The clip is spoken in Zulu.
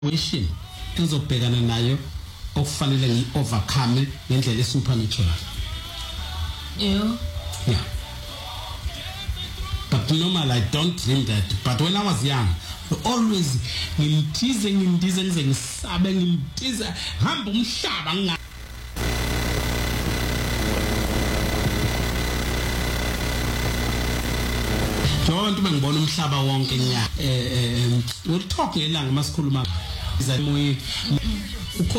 situation engizobhekana nayo okufanele ngi-overcome ngendlela supernatural. Yeah. But normal, I don't dream that. But when I was young, always ngimtize ngize ngisabe ngimtize hamba umhlaba nga Jonke bengibona umhlaba wonke nya we'll talk ngelanga masikhuluma izamoya